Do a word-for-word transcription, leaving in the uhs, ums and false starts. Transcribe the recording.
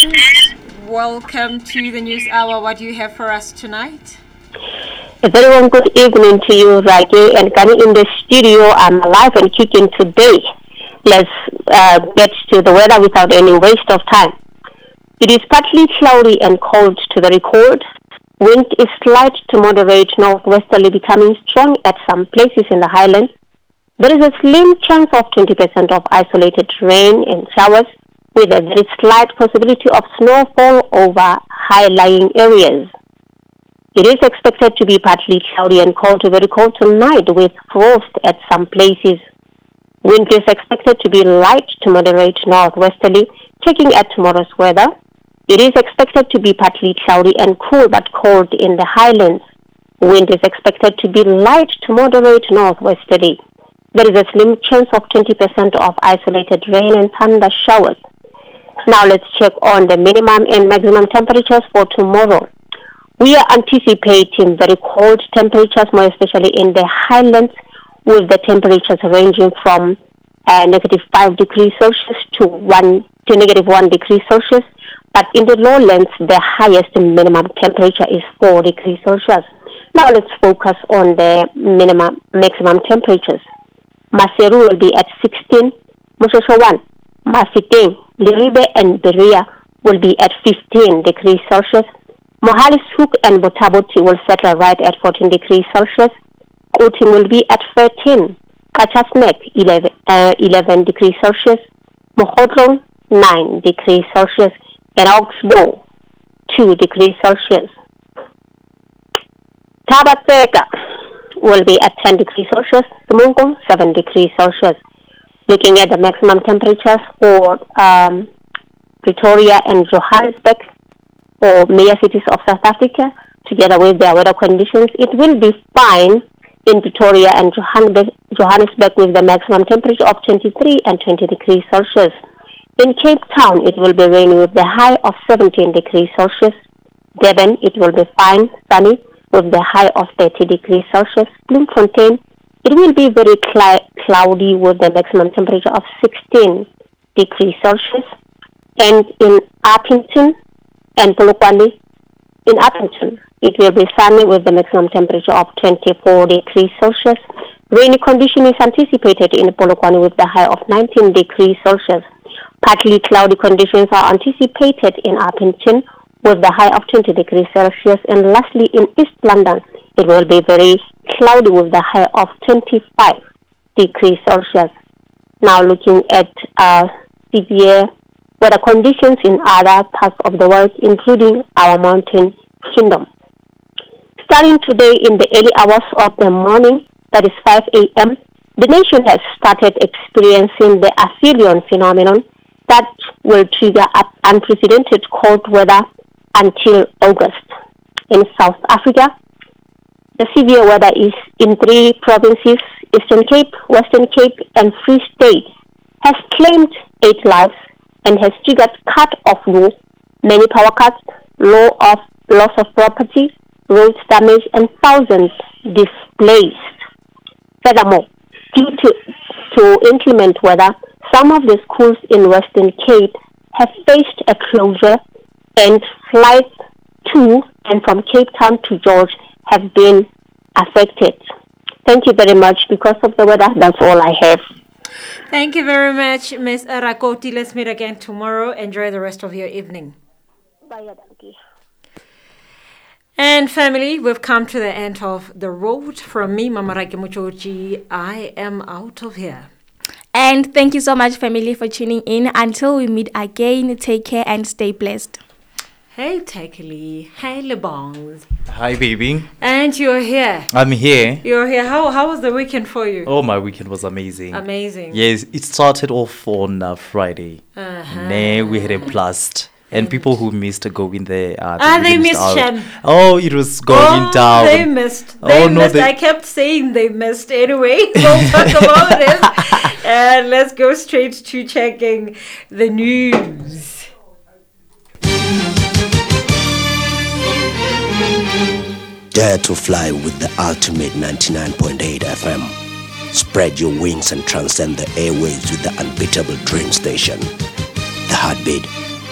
evening. Welcome to the News Hour. What do you have for us tonight? A very warm good evening to you, Ragi and Gani in the studio. I'm alive and kicking today. Let's uh, get to the weather without any waste of time. It is partly cloudy and cold to the record. Wind is slight to moderate northwesterly, becoming strong at some places in the highlands. There is a slim chance of twenty percent of isolated rain and showers, with a very slight possibility of snowfall over high-lying areas. It is expected to be partly cloudy and cold to very cold tonight, with frost at some places. Wind is expected to be light to moderate northwesterly, checking at tomorrow's weather. It is expected to be partly cloudy and cool but cold in the highlands. Wind is expected to be light to moderate northwesterly. There is a slim chance of twenty percent of isolated rain and thunder showers. Now let's check on the minimum and maximum temperatures for tomorrow. We are anticipating very cold temperatures, more especially in the highlands, with the temperatures ranging from uh, negative five degrees Celsius to one to negative one degree Celsius. But in the lowlands, the highest minimum temperature is four degrees Celsius. Now let's focus on the minimum maximum temperatures. Maseru will be at sixteen, Moshosho one, Mafeking, Liribe and Beria will be at fifteen degrees Celsius. Mohalishoek and Botaboti will settle right at fourteen degrees Celsius. Kuting will be at thirteen, Kachasnek eleven, uh, eleven degrees Celsius. Mohotlong nine degrees Celsius. And Oxbow two degrees Celsius. Tabateka will be at ten degrees Celsius. Tumungo seven degrees Celsius. Looking at the maximum temperatures for um, Pretoria and Johannesburg, or major cities of South Africa, together with their weather conditions, it will be fine in Pretoria and Johannesburg, Johannesburg with the maximum temperature of twenty-three and twenty degrees Celsius. In Cape Town, it will be rainy with the high of seventeen degrees Celsius. Durban, it will be fine, sunny, with the high of thirty degrees Celsius. Bloemfontein, it will be very cl- cloudy with the maximum temperature of sixteen degrees Celsius. And in Appington and Polokwane, in Appington, it will be sunny with the maximum temperature of twenty-four degrees Celsius. Rainy condition is anticipated in Polokwane with the high of nineteen degrees Celsius. Partly cloudy conditions are anticipated in Appington with the high of twenty degrees Celsius. And lastly, in East London, it will be very cloudy with the high of twenty-five degrees Celsius. Now looking at uh, severe weather conditions in other parts of the world, including our mountain kingdom. Starting today in the early hours of the morning, that is five a.m., the nation has started experiencing the aphelion phenomenon that will trigger unprecedented cold weather until August. In South Africa, the severe weather is in three provinces, Eastern Cape, Western Cape, and Free State, has claimed eight lives and has triggered cut-off rules, many power cuts, law of loss of property, road damage, and thousands displaced. Furthermore, due to, to inclement weather, some of the schools in Western Cape have faced a closure, and flights to and from Cape Town to George have been affected. Thank you very much. Because of the weather, that's all I have. Thank you very much, Miss Rakoti. Let's meet again tomorrow. Enjoy the rest of your evening. Bye, Danki. And family, we've come to the end of the road. From me, Mama Raki Muchochi, I am out of here. And thank you so much, family, for tuning in. Until we meet again, take care and stay blessed. Hey, Takeli. Hey, Lebongs. Hi, baby. And you're here. I'm here. You're here. How how was the weekend for you? Oh, my weekend was amazing. Amazing. Yes, it started off on uh, Friday. Uh-huh. Nah, we had a blast. And people who missed going there. Uh, ah, they missed Shem. Oh, it was going oh, down. They missed. They oh, missed. No, they... I kept saying they missed. Anyway, we'll talk about it. And let's go straight to checking the news. Dare to fly with the ultimate ninety-nine point eight F M. Spread your wings and transcend the airwaves with the unbeatable dream station. The Heartbeat